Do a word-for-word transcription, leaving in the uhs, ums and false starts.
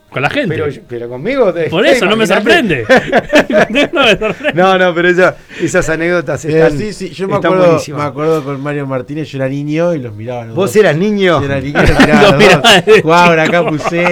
con la gente. Pero, pero conmigo... Te, Por eso, no me sorprende. no me sorprende. No, no, pero esa, esas anécdotas están, sí, sí, yo me están acuerdo, buenísimas. me acuerdo con Mario Martínez, yo era niño y los miraba. Los ¿Vos dos. eras niño? Yo era niño y los miraba. Los los dos. miraba de Jugaban chico. acá, puse